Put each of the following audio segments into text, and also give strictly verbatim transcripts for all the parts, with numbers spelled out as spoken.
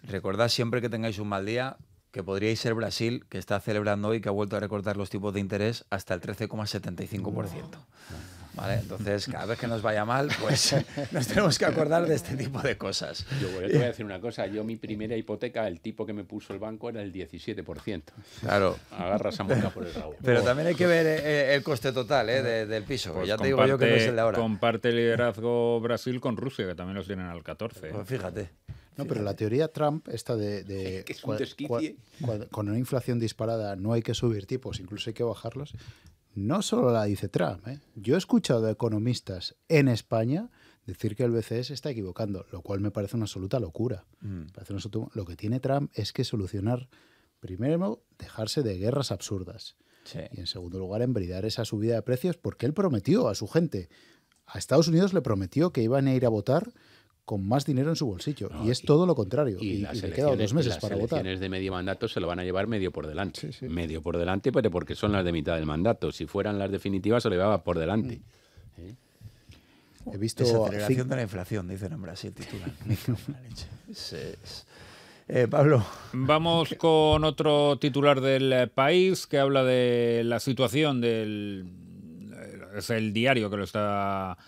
recordad siempre que tengáis un mal día que podríais ser Brasil, que está celebrando hoy que ha vuelto a recortar los tipos de interés hasta el trece coma setenta y cinco por ciento. ¿Vale? Entonces, cada vez que nos vaya mal, pues nos tenemos que acordar de este tipo de cosas. Yo, yo te voy a decir una cosa. Yo mi primera hipoteca, el tipo que me puso el banco era el diecisiete por ciento. Claro. Agarras a mosca por el rabo. Pero también hay que ver eh, el coste total eh, de, del piso. Pues ya te comparte, digo yo que no es el de ahora. Comparte liderazgo Brasil con Rusia, que también los tienen al catorce. Pues fíjate. No, pero la teoría Trump, esta de, de que es un desquicie. con una inflación disparada no hay que subir tipos, incluso hay que bajarlos, no solo la dice Trump. ¿eh? Yo he escuchado a economistas en España decir que el B C E se está equivocando, lo cual me parece una absoluta locura. Mm. Parece una absoluta... Lo que tiene Trump es que solucionar, primero, dejarse de guerras absurdas. Sí. Y en segundo lugar, embridar esa subida de precios, porque él prometió a su gente, a Estados Unidos le prometió que iban a ir a votar con más dinero en su bolsillo. No, y es y, todo lo contrario. Y, y, las y le quedan dos meses las para votar. Las elecciones de medio mandato se lo van a llevar medio por delante. Sí, sí. Medio por delante, pero porque son las de mitad del mandato. Si fueran las definitivas, se lo llevaba por delante. Mm. ¿Eh? He visto desaceleración de la inflación, dicen en Brasil, titulan. sí. eh, Pablo. Vamos con otro titular del país que habla de la situación del... Es el diario que lo está...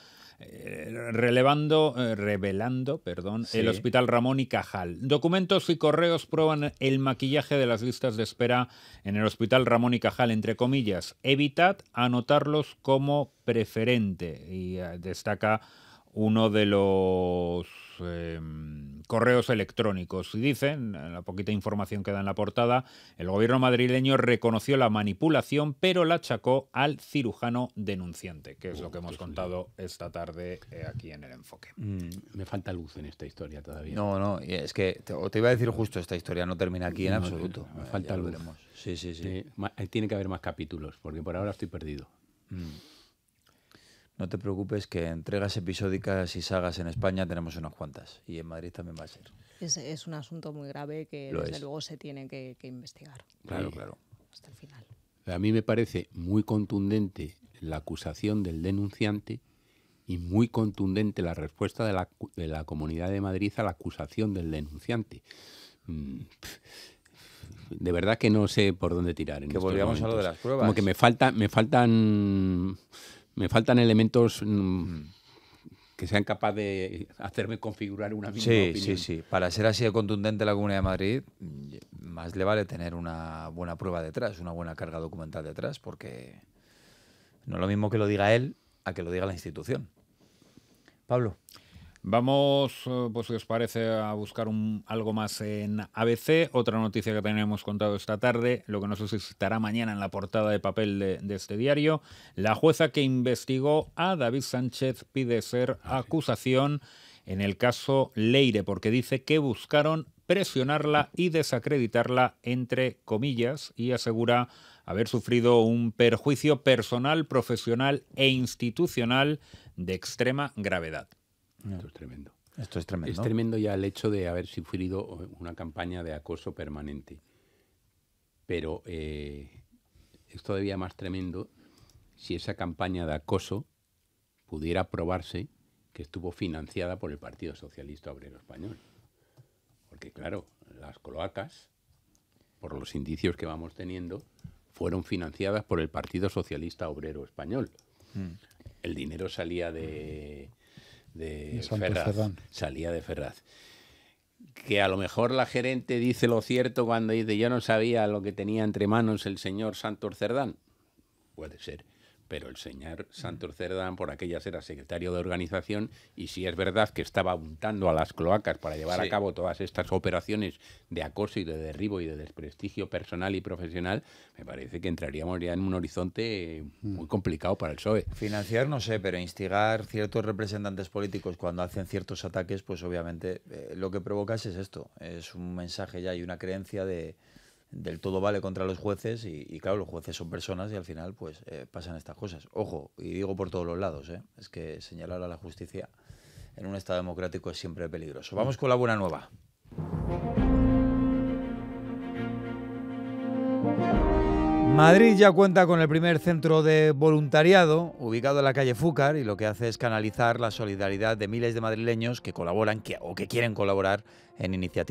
relevando, eh, revelando, perdón, sí. El Hospital Ramón y Cajal. Documentos y correos prueban el maquillaje de las listas de espera en el Hospital Ramón y Cajal, entre comillas. Evitad anotarlos como preferente. Y eh, destaca uno de los eh, correos electrónicos. Y dicen, en la poquita información que da en la portada, el gobierno madrileño reconoció la manipulación, pero la achacó al cirujano denunciante, que es oh, lo que hemos contado esta tarde eh, aquí en El Enfoque. Mm, me falta luz en esta historia todavía. No, no, es que te, te iba a decir justo, esta historia no termina aquí en no, absoluto. Me falta luz. Sí, sí, sí. sí. Tiene que haber más capítulos, porque por ahora estoy perdido. Mm. No te preocupes que entregas episódicas y sagas en España tenemos unas cuantas y en Madrid también va a ser. Es, es un asunto muy grave que Lo desde es. luego se tiene que, que investigar. Claro, sí. claro. Hasta el final. A mí me parece muy contundente la acusación del denunciante y muy contundente la respuesta de la, de la Comunidad de Madrid a la acusación del denunciante. De verdad que no sé por dónde tirar. En que volvíamos a lo de las pruebas. Como que me, falta, me faltan... Me faltan elementos mmm, que sean capaces de hacerme configurar una misma sí, opinión. Sí, sí, Para ser así de contundente la Comunidad de Madrid, más le vale tener una buena prueba detrás, una buena carga documental detrás, porque no es lo mismo que lo diga él a que lo diga la institución. Pablo. Vamos, pues si os parece, a buscar un, algo más en A B C. Otra noticia que tenemos contado esta tarde, lo que no sé si estará mañana en la portada de papel de, de este diario. La jueza que investigó a David Sánchez pide ser ah, acusación sí. en el caso Leire, porque dice que buscaron presionarla y desacreditarla, entre comillas, y asegura haber sufrido un perjuicio personal, profesional e institucional de extrema gravedad. Esto es tremendo. Esto es tremendo. Es tremendo ya el hecho de haber sufrido una campaña de acoso permanente. Pero eh, es todavía más tremendo si esa campaña de acoso pudiera probarse que estuvo financiada por el Partido Socialista Obrero Español. Porque claro, las cloacas, por los indicios que vamos teniendo, fueron financiadas por el Partido Socialista Obrero Español. Mm. El dinero salía de... de Ferraz, salía de Ferraz. Que a lo mejor la gerente dice lo cierto cuando dice yo no sabía lo que tenía entre manos el señor Santos Cerdán. Puede ser. Pero el señor Santos Cerdán por aquellas era secretario de organización y si es verdad que estaba untando a las cloacas para llevar sí. a cabo todas estas operaciones de acoso y de derribo y de desprestigio personal y profesional, me parece que entraríamos ya en un horizonte muy complicado para el P S O E. Financiar no sé, pero instigar ciertos representantes políticos cuando hacen ciertos ataques, pues obviamente eh, lo que provocas es esto, es un mensaje ya y una creencia de del todo vale contra los jueces y, y claro, los jueces son personas y al final pues eh, pasan estas cosas. Ojo, y digo por todos los lados, ¿eh? Es que señalar a la justicia en un Estado democrático es siempre peligroso. Vamos con la buena nueva. Madrid ya cuenta con el primer centro de voluntariado ubicado en la calle Fúcar y lo que hace es canalizar la solidaridad de miles de madrileños que colaboran que, o que quieren colaborar en iniciativas